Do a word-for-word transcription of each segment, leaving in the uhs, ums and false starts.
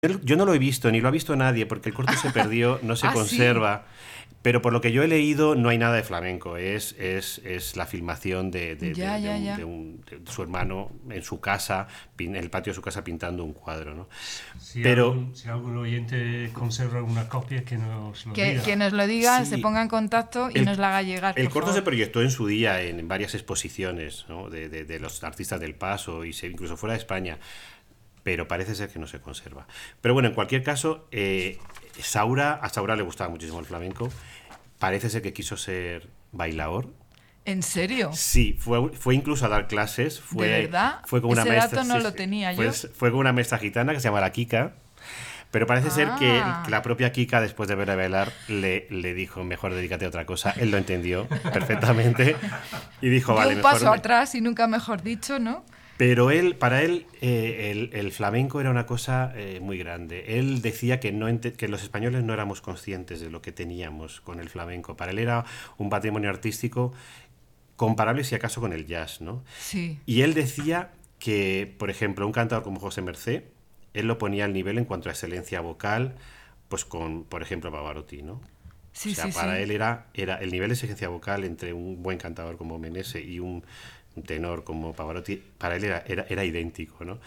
Yo, yo no lo he visto, ni lo ha visto nadie, porque el corto se perdió, no se Ah, sí. conserva. Pero por lo que yo he leído, no hay nada de flamenco. Es, es, es la filmación de, de, Ya, de, de, ya, un, ya. de, un, de su hermano en su casa, en el patio de su casa, pintando un cuadro, ¿no? Si Pero algún, si algún oyente conserva alguna copia, que nos lo Que, diga. que nos lo diga, se sí, ponga en contacto y el, nos la haga llegar, el por corto se favor. proyectó en su día en varias exposiciones, ¿no? de, de, de los artistas del Paso y se, incluso fuera de España. Pero parece ser que no se conserva. Pero bueno, en cualquier caso, eh, Saura, a Saura le gustaba muchísimo el flamenco. Parece ser que quiso ser bailaor. ¿En serio? Sí, fue, fue incluso a dar clases. Fue, ¿De verdad? fue con una Ese maestra. dato no Sí, lo sí, tenía fue, yo. fue con una maestra gitana que se llama la Kika. Pero parece ser que, que Ah. la propia Kika, después de verle bailar, le, le dijo: mejor dedícate a otra cosa. Él lo entendió perfectamente y dijo: Dio vale, un mejor. paso me-". atrás y nunca mejor dicho, ¿no? Pero él, para él, eh, el, el flamenco era una cosa eh, muy grande. Él decía que, no ente- que los españoles no éramos conscientes de lo que teníamos con el flamenco. Para él era un patrimonio artístico comparable, si acaso, con el jazz, ¿no? Sí. Y él decía que, por ejemplo, un cantador como José Mercé, él lo ponía al nivel en cuanto a excelencia vocal, pues con, por ejemplo, Pavarotti, ¿no? Sí, O sea, sí, para sí. él era, era el nivel de exigencia vocal entre un buen cantador como Menese y un tenor como Pavarotti, para él era, era, era idéntico, ¿no?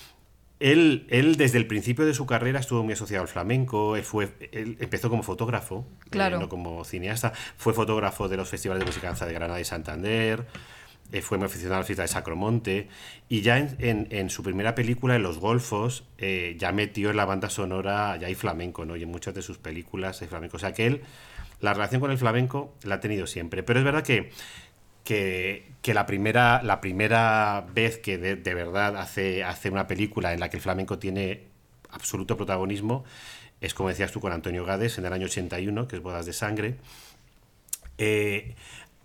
Él, él, desde el principio de su carrera, estuvo muy asociado al flamenco. Él, fue, él empezó como fotógrafo, eh, no Claro. como cineasta. Fue fotógrafo de los festivales de música danza de Granada y Santander. Eh, fue muy aficionado a la fiesta de Sacromonte. Y ya en, en, en su primera película, En los Golfos, eh, ya metió en la banda sonora, ya hay flamenco, ¿no? Y en muchas de sus películas hay flamenco. O sea que él, la relación con el flamenco la ha tenido siempre. Pero es verdad que que, que la, primera, la primera vez que de, de verdad hace, hace una película en la que el flamenco tiene absoluto protagonismo es, como decías tú, con Antonio Gades en el año ochenta y uno, que es Bodas de Sangre. Eh,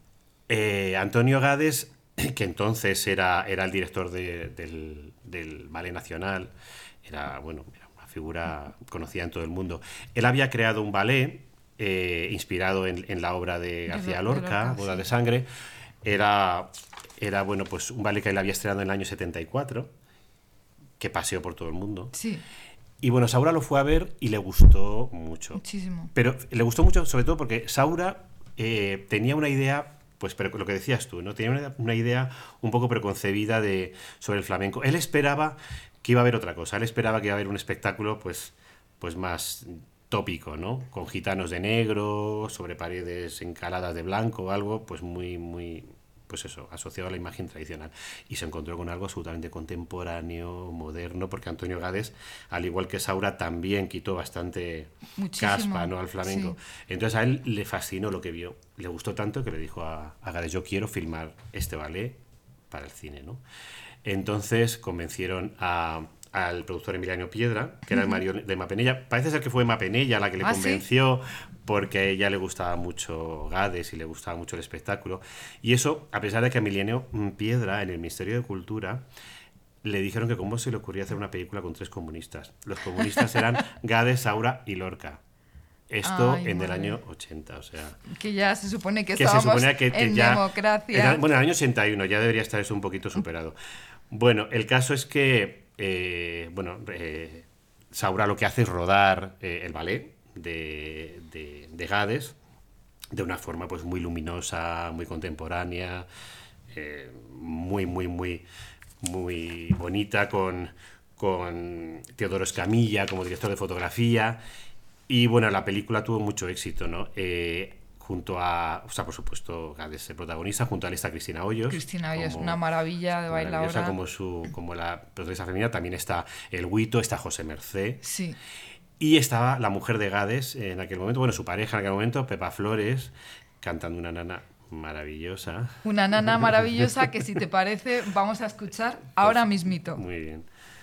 eh, Antonio Gades, que entonces era, era el director de, del, del Ballet Nacional, era, bueno, era una figura conocida en todo el mundo. Él había creado un ballet eh, inspirado en, en la obra de De, García de Lorca, Lorca, Bodas de sí. Sangre. Era, era bueno, pues un ballet que él había estrenado en el año setenta y cuatro, que paseó por todo el mundo. Sí, Y bueno, Saura lo fue a ver y le gustó mucho. muchísimo. Pero le gustó mucho sobre todo porque Saura eh, tenía una idea, pues pero lo que decías tú, ¿no? Tenía una, una idea un poco preconcebida de, sobre el flamenco. Él esperaba que iba a haber otra cosa. Él esperaba que iba a haber un espectáculo pues, pues más tópico, ¿no? Con gitanos de negro, sobre paredes encaladas de blanco o algo, pues muy, muy, pues eso, asociado a la imagen tradicional. Y se encontró con algo absolutamente contemporáneo, moderno, porque Antonio Gades, al igual que Saura, también quitó bastante caspa, Muchísimo. ¿no?, al flamenco. Sí. Entonces a él le fascinó lo que vio. Le gustó tanto que le dijo a, a Gades: yo quiero filmar este ballet para el cine, ¿no? Entonces convencieron a, al productor Emiliano Piedra, que era el marido de Emma Penella. Parece ser que fue Emma Penella la que le Ah, sí. convenció, porque a ella le gustaba mucho Gades y le gustaba mucho el espectáculo. Y eso, a pesar de que a Emiliano Piedra, en el Ministerio de Cultura, le dijeron que cómo se le ocurría hacer una película con tres comunistas. Los comunistas eran Gades, Saura y Lorca. Esto Ay, en el madre. año ochenta, o sea, Que ya se supone que que se estábamos suponía que, que en ya... democracia. Era, bueno, en el año ochenta y uno ya debería estar eso un poquito superado. Bueno, el caso es que, eh, bueno, eh, Saura lo que hace es rodar eh, el ballet de, de, de Gades de una forma pues muy luminosa, muy contemporánea, eh, muy, muy, muy, muy bonita, con, con Teodoro Escamilla como director de fotografía. Y bueno, la película tuvo mucho éxito, ¿no? Eh, junto a, o sea, por supuesto, Gades se protagoniza, junto a él está Cristina Hoyos. Cristina Hoy es como, una maravilla de maravillosa bailadora. como, su, como la protagonista femenina. También está el Huito, está José Mercé. Sí. Y estaba la mujer de Gades en aquel momento, bueno, su pareja en aquel momento, Pepa Flores, cantando una nana maravillosa. Una nana maravillosa que, si te parece, vamos a escuchar ahora Pues, mismito. muy bien.